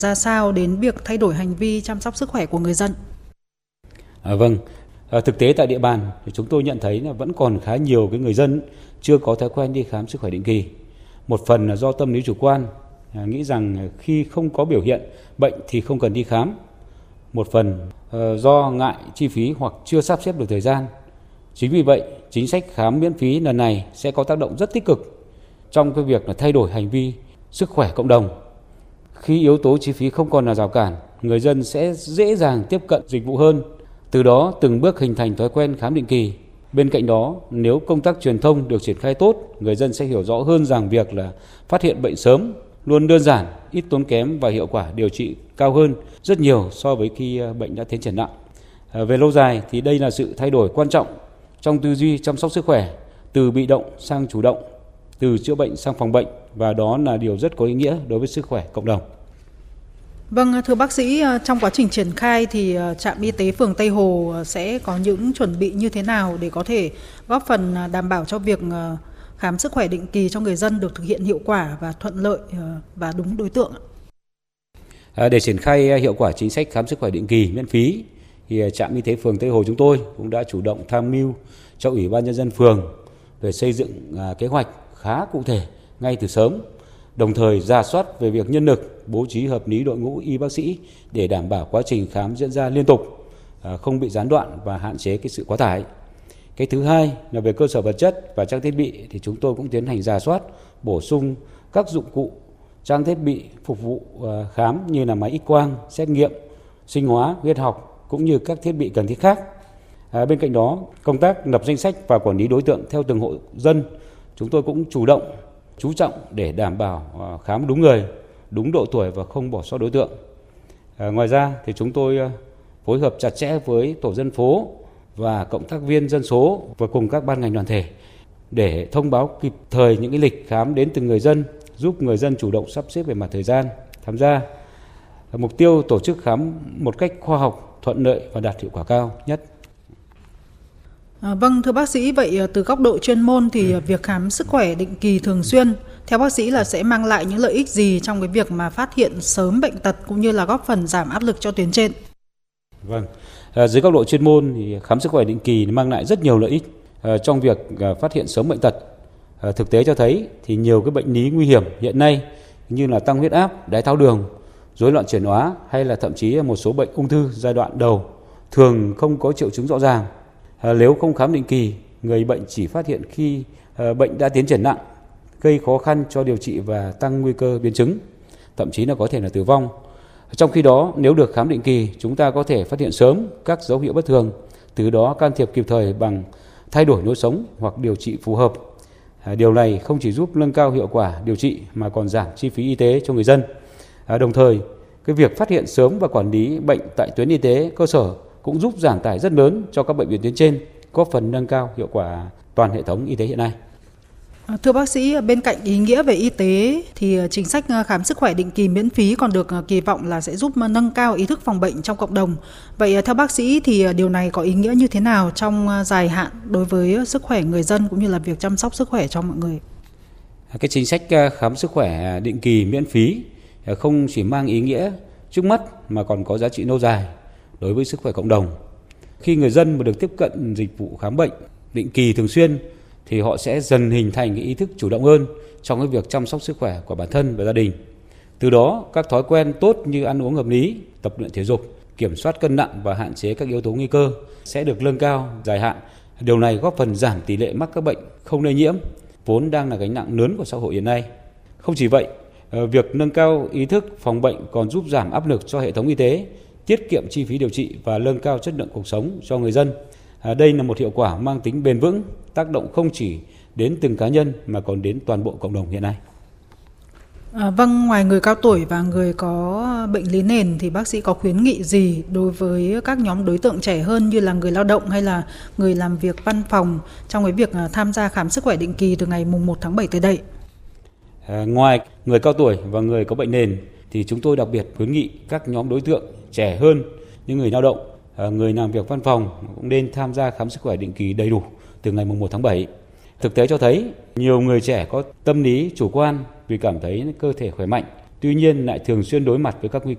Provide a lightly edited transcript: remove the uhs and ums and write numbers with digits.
ra sao đến việc thay đổi hành vi chăm sóc sức khỏe của người dân? Vâng, thực tế tại địa bàn thì chúng tôi nhận thấy là vẫn còn khá nhiều người dân chưa có thói quen đi khám sức khỏe định kỳ. Một phần là do tâm lý chủ quan, nghĩ rằng khi không có biểu hiện bệnh thì không cần đi khám. Một phần do ngại chi phí hoặc chưa sắp xếp được thời gian. Chính vì vậy, chính sách khám miễn phí lần này sẽ có tác động rất tích cực trong việc là thay đổi hành vi sức khỏe cộng đồng. Khi yếu tố chi phí không còn là rào cản, người dân sẽ dễ dàng tiếp cận dịch vụ hơn. Từ đó từng bước hình thành thói quen khám định kỳ. Bên cạnh đó, nếu công tác truyền thông được triển khai tốt, người dân sẽ hiểu rõ hơn rằng việc là phát hiện bệnh sớm luôn đơn giản, ít tốn kém và hiệu quả điều trị cao hơn rất nhiều so với khi bệnh đã tiến triển nặng. Về lâu dài thì đây là sự thay đổi quan trọng trong tư duy chăm sóc sức khỏe, từ bị động sang chủ động, từ chữa bệnh sang phòng bệnh, và đó là điều rất có ý nghĩa đối với sức khỏe cộng đồng. Vâng, thưa bác sĩ, trong quá trình triển khai thì trạm y tế phường Tây Hồ sẽ có những chuẩn bị như thế nào để có thể góp phần đảm bảo cho việc khám sức khỏe định kỳ cho người dân được thực hiện hiệu quả và thuận lợi và đúng đối tượng? Để triển khai hiệu quả chính sách khám sức khỏe định kỳ miễn phí, thì trạm y tế phường Tây Hồ chúng tôi cũng đã chủ động tham mưu cho Ủy ban Nhân dân phường về xây dựng kế hoạch khá cụ thể ngay từ sớm, đồng thời rà soát về việc nhân lực, bố trí hợp lý đội ngũ y bác sĩ để đảm bảo quá trình khám diễn ra liên tục, không bị gián đoạn và hạn chế sự quá tải. Cái thứ hai là về cơ sở vật chất và trang thiết bị, thì chúng tôi cũng tiến hành rà soát, bổ sung các dụng cụ, trang thiết bị phục vụ khám như là máy X-quang, xét nghiệm, sinh hóa, huyết học cũng như các thiết bị cần thiết khác. Bên cạnh đó, công tác lập danh sách và quản lý đối tượng theo từng hộ dân, chúng tôi cũng chú trọng để đảm bảo khám đúng người, đúng độ tuổi và không bỏ sót đối tượng. Ngoài ra thì chúng tôi phối hợp chặt chẽ với tổ dân phố và cộng tác viên dân số và cùng các ban ngành đoàn thể để thông báo kịp thời những lịch khám đến từng người dân, giúp người dân chủ động sắp xếp về mặt thời gian tham gia. Mục tiêu tổ chức khám một cách khoa học, thuận lợi và đạt hiệu quả cao nhất. Vâng, thưa bác sĩ, vậy từ góc độ chuyên môn thì việc khám sức khỏe định kỳ thường xuyên theo bác sĩ là sẽ mang lại những lợi ích gì trong cái việc mà phát hiện sớm bệnh tật cũng như là góp phần giảm áp lực cho tuyến trên? Vâng, dưới góc độ chuyên môn thì khám sức khỏe định kỳ mang lại rất nhiều lợi ích trong việc phát hiện sớm bệnh tật. Thực tế cho thấy thì nhiều bệnh lý nguy hiểm hiện nay như là tăng huyết áp, đái tháo đường, rối loạn chuyển hóa hay là thậm chí một số bệnh ung thư giai đoạn đầu thường không có triệu chứng rõ ràng. Nếu không khám định kỳ, người bệnh chỉ phát hiện khi bệnh đã tiến triển nặng, gây khó khăn cho điều trị và tăng nguy cơ biến chứng, thậm chí là có thể là tử vong. Trong khi đó, nếu được khám định kỳ, chúng ta có thể phát hiện sớm các dấu hiệu bất thường, từ đó can thiệp kịp thời bằng thay đổi lối sống hoặc điều trị phù hợp. Điều này không chỉ giúp nâng cao hiệu quả điều trị mà còn giảm chi phí y tế cho người dân. Đồng thời, việc phát hiện sớm và quản lý bệnh tại tuyến y tế cơ sở cũng giúp giảm tải rất lớn cho các bệnh viện tuyến trên, góp phần nâng cao hiệu quả toàn hệ thống y tế hiện nay. Thưa bác sĩ, bên cạnh ý nghĩa về y tế thì chính sách khám sức khỏe định kỳ miễn phí còn được kỳ vọng là sẽ giúp nâng cao ý thức phòng bệnh trong cộng đồng. Vậy theo bác sĩ thì điều này có ý nghĩa như thế nào trong dài hạn đối với sức khỏe người dân cũng như là việc chăm sóc sức khỏe cho mọi người? Cái chính sách khám sức khỏe định kỳ miễn phí không chỉ mang ý nghĩa trước mắt mà còn có giá trị lâu dài đối với sức khỏe cộng đồng. Khi người dân mà được tiếp cận dịch vụ khám bệnh định kỳ thường xuyên thì họ sẽ dần hình thành ý thức chủ động hơn trong việc chăm sóc sức khỏe của bản thân và gia đình. Từ đó, các thói quen tốt như ăn uống hợp lý, tập luyện thể dục, kiểm soát cân nặng và hạn chế các yếu tố nguy cơ sẽ được nâng cao dài hạn. Điều này góp phần giảm tỷ lệ mắc các bệnh không lây nhiễm, vốn đang là gánh nặng lớn của xã hội hiện nay. Không chỉ vậy, việc nâng cao ý thức phòng bệnh còn giúp giảm áp lực cho hệ thống y tế, tiết kiệm chi phí điều trị và nâng cao chất lượng cuộc sống cho người dân. Đây là một hiệu quả mang tính bền vững, tác động không chỉ đến từng cá nhân mà còn đến toàn bộ cộng đồng hiện nay. Vâng, ngoài người cao tuổi và người có bệnh lý nền thì bác sĩ có khuyến nghị gì đối với các nhóm đối tượng trẻ hơn như là người lao động hay là người làm việc văn phòng trong cái việc tham gia khám sức khỏe định kỳ từ ngày mùng 1 tháng 7 tới đây? Ngoài người cao tuổi và người có bệnh nền thì chúng tôi đặc biệt khuyến nghị các nhóm đối tượng trẻ hơn như người lao động, người làm việc văn phòng cũng nên tham gia khám sức khỏe định kỳ đầy đủ từ ngày mùng 1 tháng 7. Thực tế cho thấy nhiều người trẻ có tâm lý chủ quan vì cảm thấy cơ thể khỏe mạnh, tuy nhiên lại thường xuyên đối mặt với các nguy